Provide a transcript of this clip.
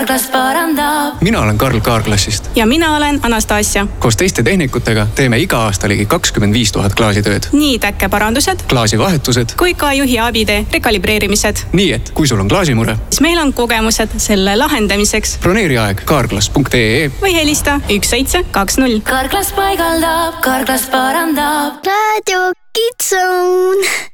Carglass parandab. Mina olen Karl Carglassist. Ja mina olen Anastasia. Koos teiste tehnikutega teeme iga aasta ligi 25 000 klaasitööd. Nii täkkeparandused, klaasivahetused kui ka juhi abide rekalibreerimised. Nii et kui sul on klaasimure, siis meil on kogemused selle lahendamiseks. Broneeri aeg carglass.ee või helista 1720. Carglass paigaldab, Carglass parandab. Radio Kids Zone.